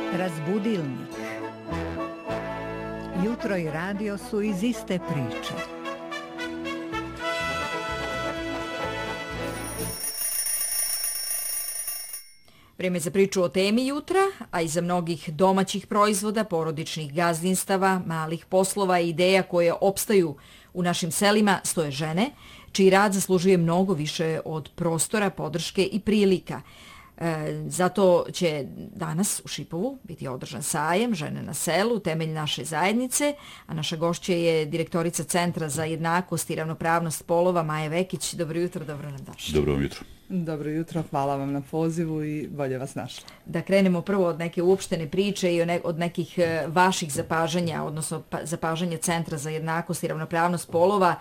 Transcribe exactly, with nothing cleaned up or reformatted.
Razbudilnik. Jutro i radio su iz iste priče. Vrijeme za priču o temi jutra, a i za mnogih domaćih proizvoda, porodičnih gazdinstava, malih poslova i ideja koje opstaju u našim selima stoje žene, čiji rad zaslužuje mnogo više od prostora, podrške i prilika. E, zato će danas u Šipovu biti održan sajem Žene na selu, temelj naše zajednice, a naša gošća je direktorica Centra za jednakost i ravnopravnost polova Maja Vekić. Dobro jutro, dobro nam došli. Dobro vam jutro. Dobro jutro, hvala vam na pozivu i bolje vas našla. Da krenemo prvo od neke uopštene priče i od nekih vaših zapažanja, odnosno zapažanja Centra za jednakost i ravnopravnost polova.